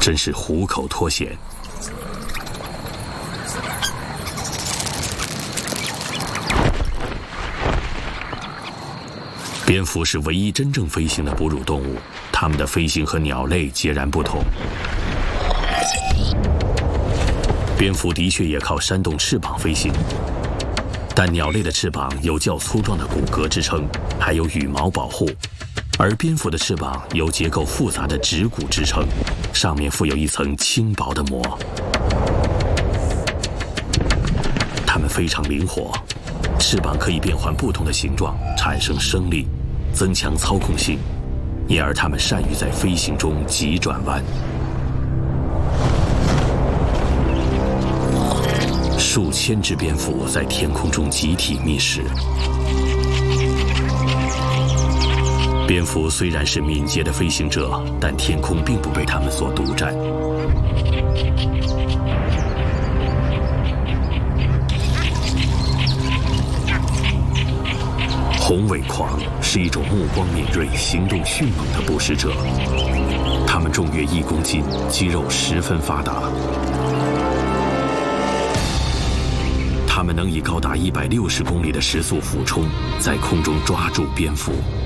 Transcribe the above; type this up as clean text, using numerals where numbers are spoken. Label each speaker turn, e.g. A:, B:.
A: 真是虎口脱险。蝙蝠是唯一真正飞行的哺乳动物，它们的飞行和鸟类截然不同。蝙蝠的确也靠扇动翅膀飞行，但鸟类的翅膀有较粗壮的骨骼支撑，还有羽毛保护，而蝙蝠的翅膀由结构复杂的指骨支撑，上面附有一层轻薄的膜。它们非常灵活，翅膀可以变换不同的形状，产生升力，增强操控性，因而它们善于在飞行中急转弯。数千只蝙蝠在天空中集体觅食。蝙蝠虽然是敏捷的飞行者，但天空并不被它们所独占。红尾狂是一种目光敏锐、行动迅猛的捕食者，它们重约1公斤，肌肉十分发达。它们能以高达160公里的时速俯冲，在空中抓住蝙蝠。